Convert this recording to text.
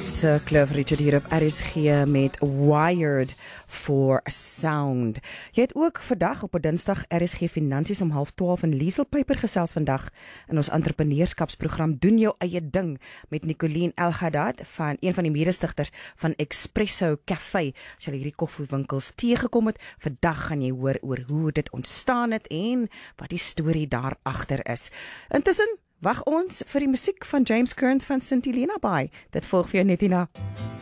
Sir Cliff Richard hier op RSG met Wired for Sound. Jy het ook vandag op 'n Dinsdag RSG Finansies om 11:30 in Liesel Piper gesels vandag in ons entrepreneurskapsprogram Doen Jou Eie Ding met Nicoline Elgadat, van een van die mede-stigters van Espresso Café. As jy hierdie koffiewinkels teëgekom het, vandag gaan jy hoor oor hoe dit ontstaan het en wat die storie daar agter is. Intussen wag ons vir die musiek van James Kearns van St. Helena Bay. Dit volg vir jou net hierna.